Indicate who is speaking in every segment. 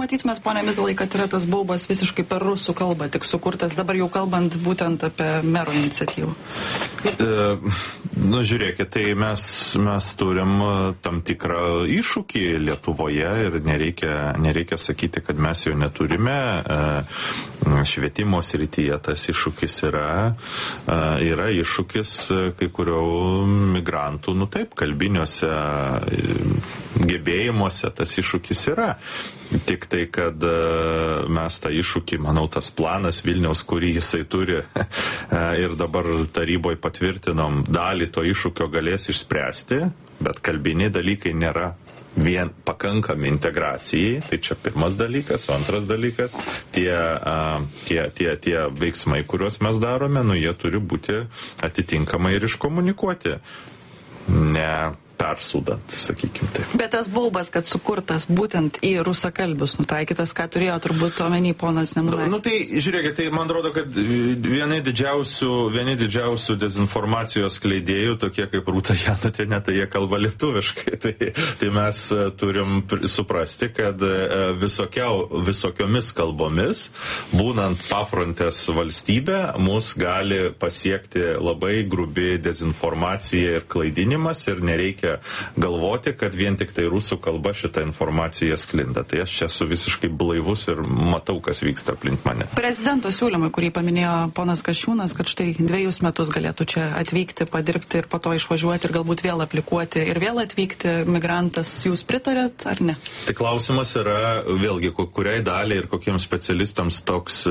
Speaker 1: matytumėt, pone Mitalai, kad yra tas baubas visiškai per rusų kalbą tik sukurtas, dabar jau kalbant būtent apie mero iniciatyvą?
Speaker 2: Žiūrėkit, tai mes turim tam tikrą iššūkį Lietuvoje ir nereikia sakyti, kad mes jo neturime. Švietimo srityje tas iššūkis yra iššūkis kai kurių migrantų, taip, kalbiniuose gebėjimuose tas iššūkis yra. Tik tai, kad mes tą iššūkį, manau, tas planas Vilniaus, kurį jisai turi ir dabar taryboje patvirtinom, dalį to iššūkio galės išspręsti, bet kalbiniai dalykai nėra vien pakankami integracijai, tai čia pirmas dalykas, o antras dalykas, tie veiksmai, kuriuos mes darome, jie turi būti atitinkamai ir iškomunikuoti, ne persūdant, sakykim taip.
Speaker 1: Bet tas baubas, kad sukurtas būtent į rusakalbius nutaikytas, ką turėjo turbūt omeny ponas Nemunaitis?
Speaker 2: Tai žiūrėkit, tai man atrodo, kad vieni didžiausių dezinformacijos skleidėjų, tokie kaip Rūta Janutienė, tai jie kalba lietuviškai. Tai mes turim suprasti, kad visokiomis kalbomis, būnant pafrontės valstybė, mus gali pasiekti labai grubi dezinformacija ir klaidinimas ir nereikia galvoti, kad vien tik tai rusų kalba šitą informaciją sklinda. Tai aš čia esu visiškai blaivus ir matau, kas vyksta aplink mane.
Speaker 1: Prezidento siūlymai, kurį paminėjo ponas Kasčiūnas, kad štai 2 metus galėtų čia atvykti, padirbti ir po to išvažiuoti ir galbūt vėl aplikuoti ir vėl atvykti migrantas, jūs pritarėt ar ne?
Speaker 2: Tai klausimas yra vėlgi, kuriai daliai ir kokiems specialistams toks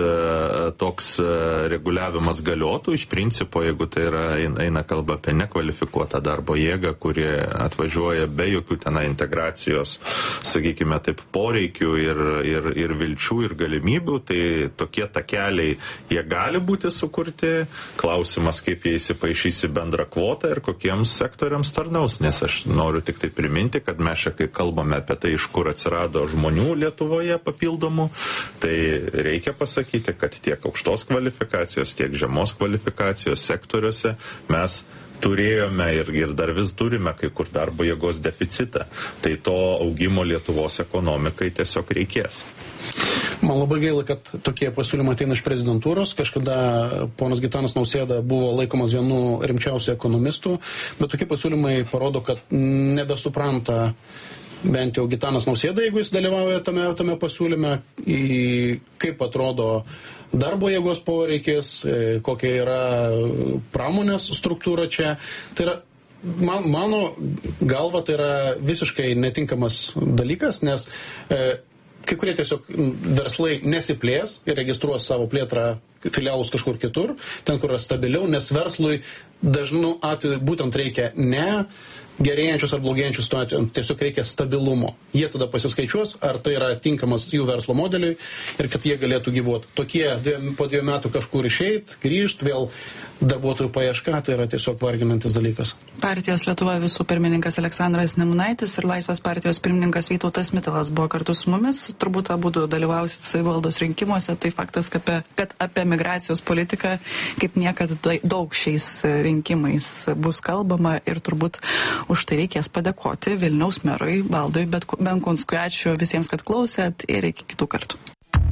Speaker 2: reguliavimas galiotų. Iš principo, jeigu tai eina kalba apie nekvalifikuotą darbo jėgą, kurie atvažiuoja be jokių tenai integracijos, sakykime taip, poreikių ir vilčių ir galimybių, tai tokie takeliai, jie gali būti sukurti. Klausimas, kaip jie įsipaišys į bendrą kvotą ir kokiems sektoriams tarnaus, nes aš noriu tik tai priminti, kad mes čia, kai kalbame apie tai, iš kur atsirado žmonių Lietuvoje papildomų, tai reikia pasakyti, kad tiek aukštos kvalifikacijos, tiek žemos kvalifikacijos sektoriuose mes turėjome ir dar vis turime kai kur darbo jėgos deficitą. Tai to augimo Lietuvos ekonomikai tiesiog reikės.
Speaker 3: Man labai gaila, kad tokie pasiūlymai ateina iš prezidentūros. Kažkada ponas Gitanas Nausėda buvo laikomas vienu rimčiausių ekonomistų, bet tokie pasiūlymai parodo, kad nebesupranta bent jau Gitanas Nausėda, jeigu jis dalyvauja tame pasiūlyme, kaip atrodo darbo jėgos poreikis, kokia yra pramonės struktūra čia. Tai yra, mano galva, tai yra visiškai netinkamas dalykas, nes kai kurie tiesiog verslai nesiplės ir registruos savo plėtrą filialus kažkur kitur, ten, kur yra stabiliau, nes verslui dažnu atveju būtent reikia ne gerėjančius ar blogėjančius situacijų, tiesiog reikia stabilumo. Jie tada pasiskaičiuos, ar tai yra tinkamas jų verslo modeliui ir kad jie galėtų gyvuoti. Tokie po 2 metų kažkur išeit, grįžt, vėl darbuotojų paieška, tai yra tiesiog varginantis dalykas.
Speaker 1: Partijos Lietuva visų pirmininkas Aleksandras Nemunaitis ir Laisvės partijos pirmininkas Vytautas Mitalas buvo kartu su mumis. Turbūt abudu dalyvausit savivaldos rinkimuose. Tai faktas, kad apie migracijos politiką kaip niekad daug šiais rinkimais bus kalbama ir turbūt už tai reikės padėkoti Vilniaus merui Valdui Benkunskui. Ačiū visiems, kad klausėt ir iki kitų kartų.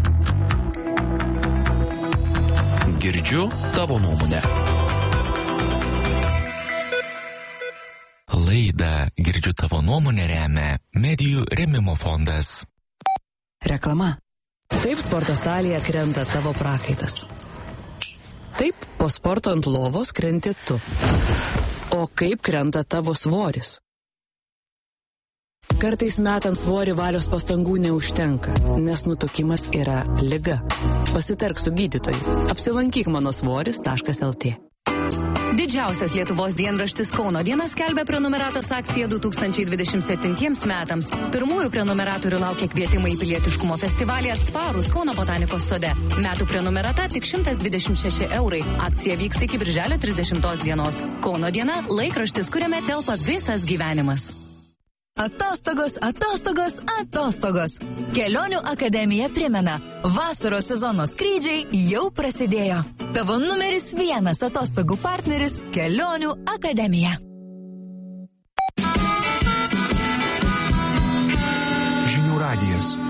Speaker 4: Girdžiu tavo nuomonę. Laidą Girdžiu tavo nuomonę remia Medijų rėmimo fondas.
Speaker 5: Reklama. Taip sporto salėje krenta tavo prakaitas. Taip po sporto ant lovos krenti tu. O kaip krenta tavo svoris? Kartais metant svorį valios pastangų neužtenka, nes nutukimas yra liga. Pasitark su gydytoju. Apsilankyk manosvoris.lt.
Speaker 6: Didžiausias Lietuvos dienraštis Kauno diena skelbia prenumeratos akciją 2027 metams. Pirmųjų prenumeratorių laukia kvietimai į pilietiškumo festivalį Atsparūs Kauno botanikos sode. Metų prenumerata tik 126 €. Akcija vyksta iki birželio 30 dienos. Kauno diena - laikraštis, kuriame telpa visas gyvenimas.
Speaker 7: Atostogos, atostogos, atostogos. Kelionių akademija primena, vasaros sezono skrydžiai jau prasidėjo. Tavo numeris 1 atostogų partneris - Kelionių akademija.
Speaker 4: Žinių radijas.